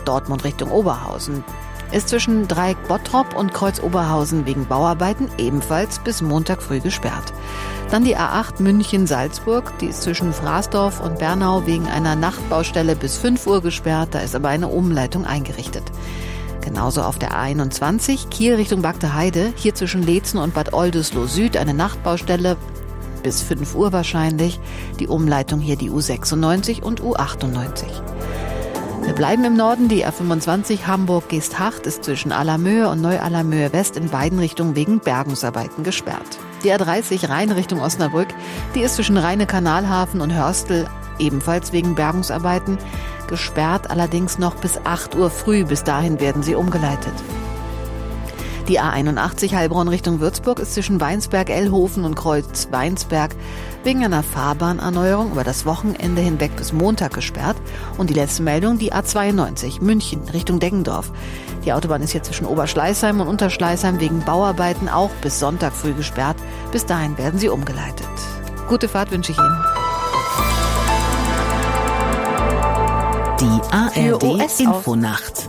Dortmund Richtung Oberhausen ist zwischen Dreieck Bottrop und Kreuz Oberhausen wegen Bauarbeiten ebenfalls bis Montag früh gesperrt. Dann die A8 München-Salzburg, die ist zwischen Fraßdorf und Bernau wegen einer Nachtbaustelle bis 5 Uhr gesperrt, da ist aber eine Umleitung eingerichtet. Genauso auf der A21 Kiel Richtung Bagde Heide, hier zwischen Leetzen und Bad Oldesloe Süd eine Nachtbaustelle bis 5 Uhr wahrscheinlich. Die Umleitung hier die U96 und U98. Wir bleiben im Norden. Die A25 Hamburg-Geesthacht ist zwischen Allermöhe und Neu-Allermöhe West in beiden Richtungen wegen Bergungsarbeiten gesperrt. Die A30 Rhein Richtung Osnabrück, die ist zwischen Rheine-Kanalhafen und Hörstel ebenfalls wegen Bergungsarbeiten gesperrt, allerdings noch bis 8 Uhr früh. Bis dahin werden sie umgeleitet. Die A81 Heilbronn Richtung Würzburg ist zwischen Weinsberg-Ellhofen und Kreuz-Weinsberg wegen einer Fahrbahnerneuerung über das Wochenende hinweg bis Montag gesperrt. Und die letzte Meldung, die A92 München Richtung Deggendorf. Die Autobahn ist hier zwischen Oberschleißheim und Unterschleißheim wegen Bauarbeiten auch bis Sonntag früh gesperrt. Bis dahin werden sie umgeleitet. Gute Fahrt wünsche ich Ihnen. Die ARD Infonacht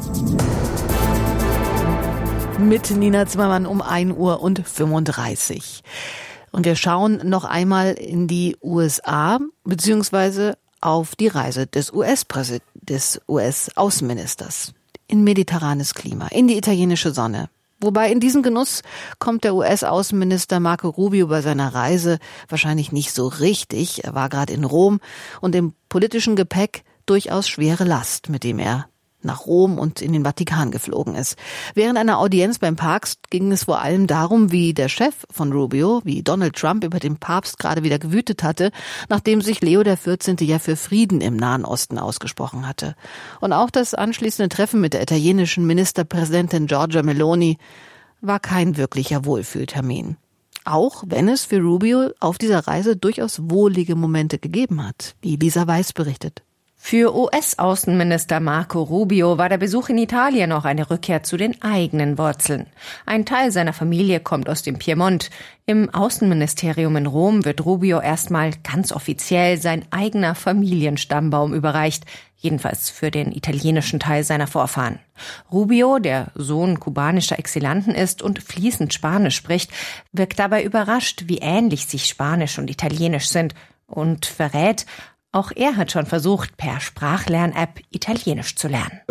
mit Nina Zimmermann um 1:35 Uhr. Und wir schauen noch einmal in die USA, beziehungsweise auf die Reise des US-Außenministers in mediterranes Klima, in die italienische Sonne. Wobei in diesen Genuss kommt der US-Außenminister Marco Rubio bei seiner Reise wahrscheinlich nicht so richtig. Er war gerade in Rom und im politischen Gepäck durchaus schwere Last, mit dem er nach Rom und in den Vatikan geflogen ist. Während einer Audienz beim Papst ging es vor allem darum, wie der Chef von Rubio, wie Donald Trump, über den Papst gerade wieder gewütet hatte, nachdem sich Leo XIV. Ja für Frieden im Nahen Osten ausgesprochen hatte. Und auch das anschließende Treffen mit der italienischen Ministerpräsidentin Giorgia Meloni war kein wirklicher Wohlfühltermin. Auch wenn es für Rubio auf dieser Reise durchaus wohlige Momente gegeben hat, wie Lisa Weiß berichtet. Für US-Außenminister Marco Rubio war der Besuch in Italien auch eine Rückkehr zu den eigenen Wurzeln. Ein Teil seiner Familie kommt aus dem Piemont. Im Außenministerium in Rom wird Rubio erstmal ganz offiziell sein eigener Familienstammbaum überreicht, jedenfalls für den italienischen Teil seiner Vorfahren. Rubio, der Sohn kubanischer Exilanten ist und fließend Spanisch spricht, wirkt dabei überrascht, wie ähnlich sich Spanisch und Italienisch sind und verrät, auch er hat schon versucht, per Sprachlern-App Italienisch zu lernen.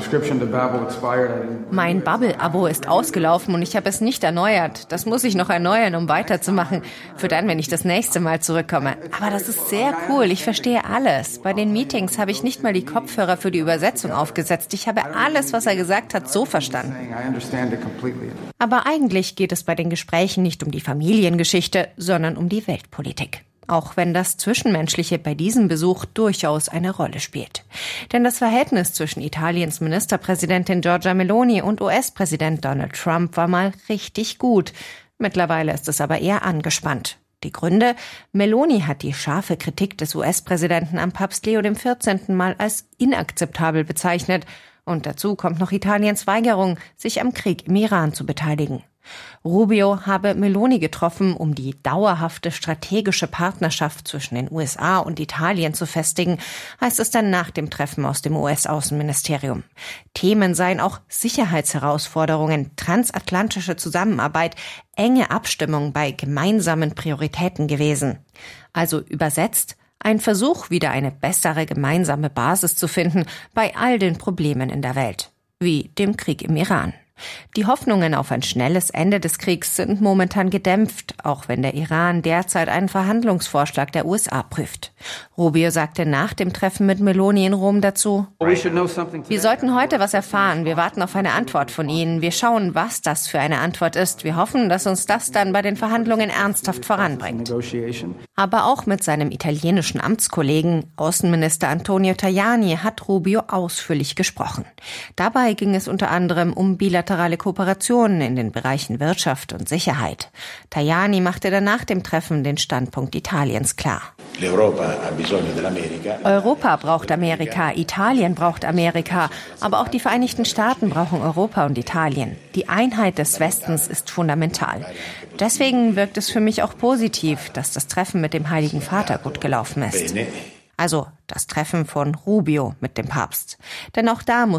Mein Bubble-Abo ist ausgelaufen und ich habe es nicht erneuert. Das muss ich noch erneuern, um weiterzumachen. Für dann, wenn ich das nächste Mal zurückkomme. Aber das ist sehr cool. Ich verstehe alles. Bei den Meetings habe ich nicht mal die Kopfhörer für die Übersetzung aufgesetzt. Ich habe alles, was er gesagt hat, so verstanden. Aber eigentlich geht es bei den Gesprächen nicht um die Familiengeschichte, sondern um die Weltpolitik. Auch wenn das Zwischenmenschliche bei diesem Besuch durchaus eine Rolle spielt. Denn das Verhältnis zwischen Italiens Ministerpräsidentin Giorgia Meloni und US-Präsident Donald Trump war mal richtig gut. Mittlerweile ist es aber eher angespannt. Die Gründe? Meloni hat die scharfe Kritik des US-Präsidenten am Papst Leo XIV. Mal als inakzeptabel bezeichnet. Und dazu kommt noch Italiens Weigerung, sich am Krieg im Iran zu beteiligen. Rubio habe Meloni getroffen, um die dauerhafte strategische Partnerschaft zwischen den USA und Italien zu festigen, heißt es dann nach dem Treffen aus dem US-Außenministerium. Themen seien auch Sicherheitsherausforderungen, transatlantische Zusammenarbeit, enge Abstimmung bei gemeinsamen Prioritäten gewesen. Also übersetzt, ein Versuch, wieder eine bessere gemeinsame Basis zu finden bei all den Problemen in der Welt, wie dem Krieg im Iran. Die Hoffnungen auf ein schnelles Ende des Kriegs sind momentan gedämpft, auch wenn der Iran derzeit einen Verhandlungsvorschlag der USA prüft. Rubio sagte nach dem Treffen mit Meloni in Rom dazu: Wir sollten heute was erfahren. Wir warten auf eine Antwort von Ihnen. Wir schauen, was das für eine Antwort ist. Wir hoffen, dass uns das dann bei den Verhandlungen ernsthaft voranbringt. Aber auch mit seinem italienischen Amtskollegen, Außenminister Antonio Tajani, hat Rubio ausführlich gesprochen. Dabei ging es unter anderem um bilaterale Kooperationen in den Bereichen Wirtschaft und Sicherheit. Tajani machte dann nach dem Treffen den Standpunkt Italiens klar. Europa braucht Amerika, Italien braucht Amerika, aber auch die Vereinigten Staaten brauchen Europa und Italien. Die Einheit des Westens ist fundamental. Deswegen wirkt es für mich auch positiv, dass das Treffen mit dem Heiligen Vater gut gelaufen ist. Also das Treffen von Rubio mit dem Papst. Denn auch da muss